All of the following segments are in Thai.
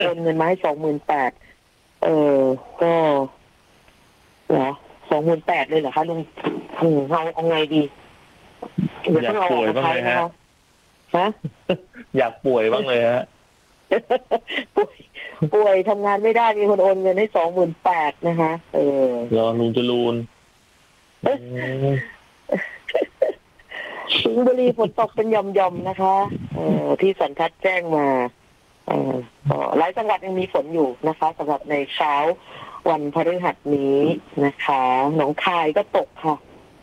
โอนเงินมาให้28,000ก็เหรอ28,000เลยเหรอคะลุงเอาไงดีอยากป่วยบ้างเลยฮะอยากป่วยบ้างเลยฮะป่วยทำงานไม่ได้มีคนโอนเงินให้28,000นะคะรอลุงจรูนสิงห์บุรีฝนตกเป็นหย่อมๆนะคะที่สันทัดแจ้งมาหลายจังหวัดยังมีฝนอยู่นะคะสำหรับในเช้าวันพฤหัสนี้นะคะหนองคายก็ตกค่ะ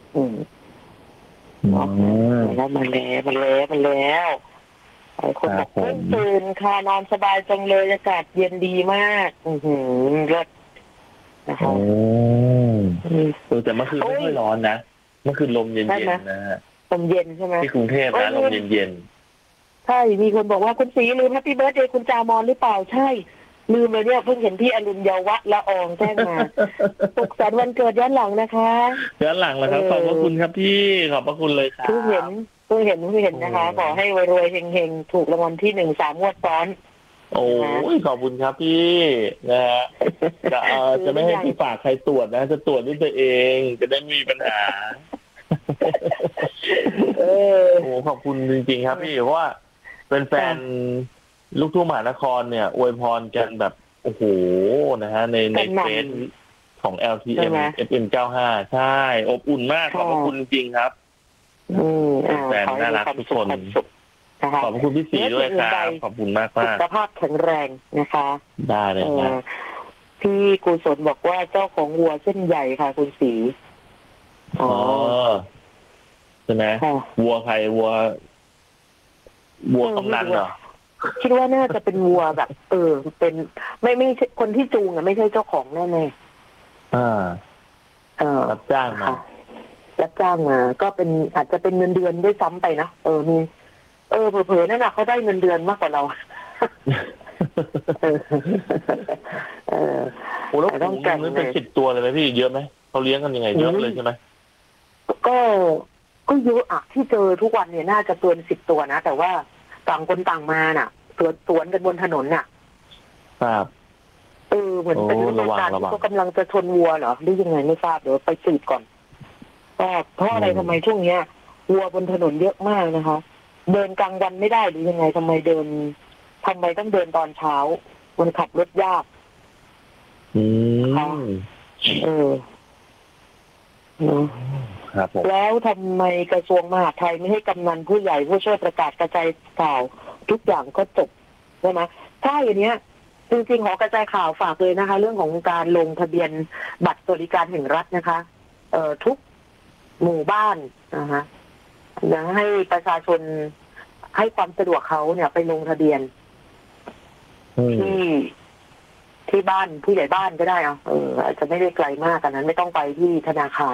แล้วมาแล้วคนบอกเพิ่งตื่นค่ะนอนสบายจังเลยอากาศเย็นดีมากเลิศนะคะแต่เมื่อคืนไม่ค่อยร้อนนะเมื่อคืนลมเย็นๆนะฮะลมเย็นใช่ไหมที่กรุงเทพนะลมเย็นใช่มีคนบอกว่าคุณศรีลืมแฮปปี้เบิร์ธเดย์คุณจามอนหรือเปล่าใช่ลืมเลยเนี่ยเพิ่งเห็นพี่อรุณเยาวัฒน์ละอองแจ้งมาสุขสันต์วันเกิดย้อนหลังนะคะย้อนหลังแล้วครับขอบพระคุณครับพี่ขอบพระคุณเลยครับเพิ่งเห็นนะคะขอให้รวยๆเฮงๆถูกรางวัลที่1 3 งวดซ้อนโอ้ยขอบคุณครับพี่นะฮะจะไม่ให้พี่ฝากใครตรวจนะจะตรวจด้วยตัวเองจะได้ไม่มีปัญหาโอ้ขอบคุณจริงๆครับพี่เพราะว่าเป็นแฟนลูกทุ่งมหานครเนี่ยอวยพรกันแบบโอ้โหนะฮะในเฟซของ LTM FM 95ใช่อบอุ่นมากขอบพระคุณจริงๆครับแฟนน่ารักทุกคนขอบคุณพี่ศรีด้วยครับขอบคุณมากมากสุขภาพแข็งแรงนะคะได้เลยนะพี่กุศลบอกว่าเจ้าของวัวเส้นใหญ่ค่ะคุณศรีใช่ไหมวัวใครวัวกำนันเหรอคิดว่าน่าจะเป็นวัวแบบเป็นไม่ใช่คนที่จูงไม่ใช่เจ้าของแน่ๆรับจ้างมาก็เป็นอาจจะเป็นเงินเดือนด้วยซ้ำไปนะมีเผลอๆนั่นน่ะเขาได้เงินเดือนมากกว่าเราโอ้แล้วต้องการเป็น10 ตัวเลยไหมพี่เยอะไหมเขาเลี้ยงกันยังไงเยอะเลยใช่ไหมก็เยอะอ่ะที่เจอทุกวันเนี่ยน่าจะเกิน10 ตัวนะแต่ว่าต่างคนต่างมาน่ะสวนกันบนถนนน่ะครับเหมือนเป็นฤดูกาลที่เขากำลังจะชนวัวเหรอหรือยังไงไม่ทราบเดี๋ยวไปสืบก่อนเพราะอะไรทำไมช่วงเนี้ยวัวบนถนนเยอะมากนะคะเดินกลางวันไม่ได้หรือยังไงทำไมต้องเดินตอนเช้ามันขับรถยากแล้วทำไมกระทรวงมหาดไทยไม่ให้กำนันผู้ใหญ่ผู้ช่วยประกาศกระจายข่าวทุกอย่างก็จบใช่ไหมใช่อย่างเนี้ยจริงๆขอกระจายข่าวฝากเลยนะคะเรื่องของการลงทะเบียนบัตรสวัสดิการแห่งรัฐนะคะทุกหมู่บ้านนะคะอยากให้ประชาชนให้ความสะดวกเขาเนี่ยไปลงทะเบียนที่บ้านผู้ใหญ่บ้านก็ได้อาจจะไม่ได้ไกลมากกันนั้นไม่ต้องไปที่ธนาคาร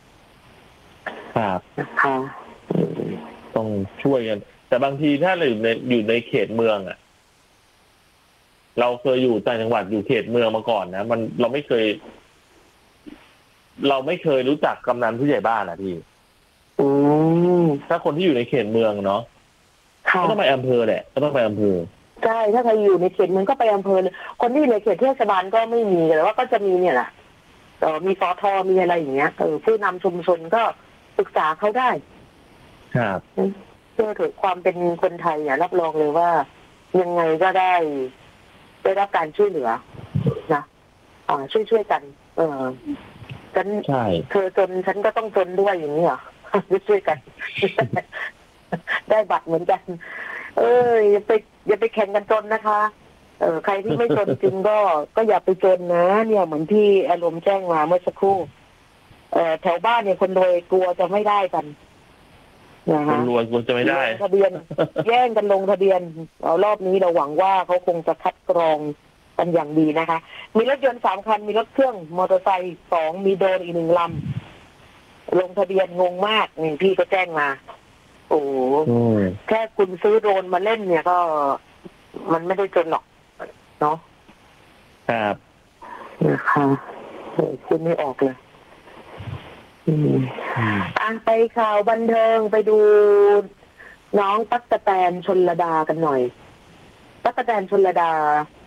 ครับนะคะต้องช่วยกันแต่บางทีถ้าเราอยู่ในเขตเมืองอ่ะเราเคยอยู่ต่างจังหวัดอยู่เขตเมืองมาก่อนนะเราไม่เคยรู้จักกำนันผู้ใหญ่บ้านอ่ะพี่ถ้าคนที่อยู่ในเขตเมืองเนาะก็ต้องไปอำเภอแหละก็ต้องไปอำเภอใช่ถ้าใครอยู่ในเขตเมืองก็ไปอำเภอเลยคนที่อยู่ในเขตเทศบาลก็ไม่มีแต่ว่าก็จะมีเนี่ยแหละมีสท.มีอะไรอย่างเงี้ยผู้นำชุมชนก็ศึกษาเขาได้ครับเพื่อถึงความเป็นคนไทยเนี่ยรับรองเลยว่ายังไงก็ได้รับการช่วยเหลือนะช่วยกันฉันเธอจนฉันก็ต้องจนด้วยอย่างนี้เหรอช่วยกันได้บัตรเหมือนกันอย่าไปแข่งกันจนนะคะใครที่ไม่จนจริงก็อย่าไปจนนะเนี่ยเหมือนที่อารมณ์แจ้งมาเมื่อสักครู่แถวบ้านเนี่ยคนรวยกลัวจะไม่ได้กันนะคะคนรวยกลัวจะไม่ได้ทะเบียนแย่งกันลงทะเบียนรอบนี้เราหวังว่าเขาคงจะคัดกรองกันอย่างดีนะคะมีรถยนต์3 คันมีรถเครื่องมอเตอร์ไซค์2มีโดรนอีก1 ลำลงทะเบียนงงมากนี่พี่ก็แจ้งมาโอ้แค่คุณซื้อโดรนมาเล่นเนี่ยก็มันไม่ได้จนหรอกเนาะครับนะคะคุณไม่ออกเลยไปข่าวบันเทิงไปดูน้องตั๊กแตนชลดากันหน่อยตั๊กแตนชลดา